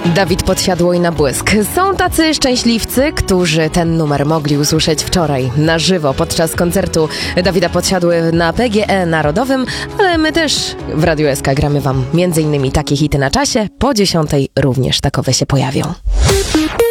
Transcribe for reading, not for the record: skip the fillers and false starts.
Dawid Podsiadło na błysk. Są tacy szczęśliwcy, którzy ten numer mogli usłyszeć wczoraj na żywo podczas koncertu Dawida Podsiadły na PGE Narodowym, ale my też w Radiu SK gramy wam m.in. takie hity na czasie. Po 10:00 również takowe się pojawią.